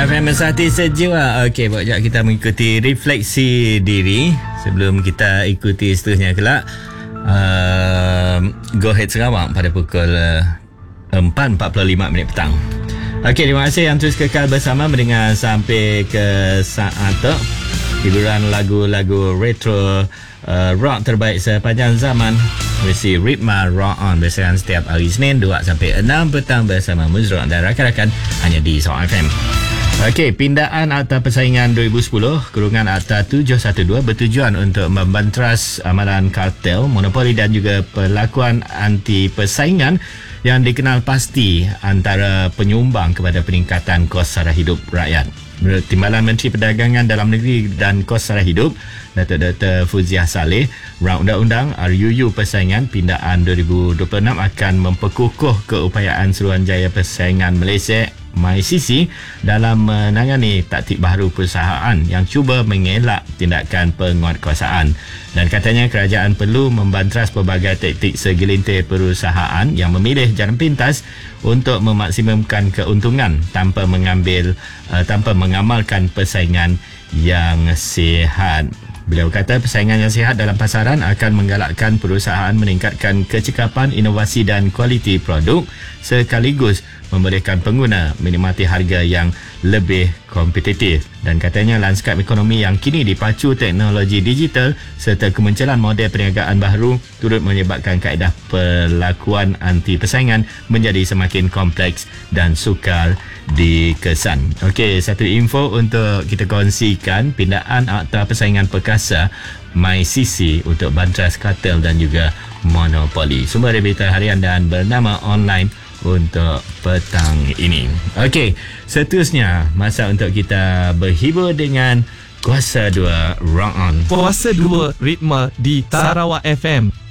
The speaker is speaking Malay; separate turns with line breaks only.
FM Mesati Sejiwa. Okey, buat sekejap kita mengikuti refleksi diri sebelum kita ikuti seterusnya kelak. Go Ahead Sarawak pada pukul 4.45 petang. Okey, terima kasih yang terus kekal bersama mendengar sampai ke saat hiburan lagu-lagu retro rock terbaik sepanjang zaman. Versi Ritma Rock On bersiaran setiap hari Senin 2 sampai 6 petang bersama Muzrock dan rakan-rakan hanya di Sarawak FM. Okey, pindaan Akta Persaingan 2010 kurungan Akta 712 bertujuan untuk membantras amalan kartel, monopoli dan juga perlakuan anti persaingan yang dikenal pasti antara penyumbang kepada peningkatan kos sara hidup rakyat. Menurut Timbalan Menteri Perdagangan Dalam Negeri dan Kos Sara Hidup, Datuk Dr. Fuziah Saleh, Rang Undang-Undang RUU Persaingan Pindaan 2026 akan memperkukuh keupayaan Suruhanjaya Persaingan Malaysia MyCC dalam menangani taktik baru perusahaan yang cuba mengelak tindakan penguatkuasaan. Dan katanya kerajaan perlu membantras pelbagai taktik segelintir perusahaan yang memilih jalan pintas untuk memaksimumkan keuntungan tanpa mengamalkan persaingan yang sihat. Beliau kata persaingan yang sihat dalam pasaran akan menggalakkan perusahaan meningkatkan kecekapan, inovasi dan kualiti produk sekaligus membolehkan pengguna menikmati harga yang lebih kompetitif. Dan katanya lanskap ekonomi yang kini dipacu teknologi digital serta kemunculan model perniagaan baru turut menyebabkan kaedah perlakuan anti persaingan menjadi semakin kompleks dan sukar dikesan. Okey, satu info untuk kita kongsikan, pindaan Akta Persaingan Perkasa MyCC untuk bantras kartel dan juga monopoli. Sumber berita harian dan bernama online untuk petang ini. Okey, seterusnya masa untuk kita berhibur dengan Kuasa 2 Rock On.
Kuasa 2 Ritma di Sarawak FM.